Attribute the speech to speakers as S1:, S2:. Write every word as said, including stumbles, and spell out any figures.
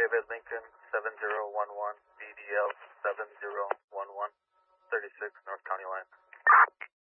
S1: David Lincoln seven zero one one, B D L seven zero one one, thirty-six North County Line.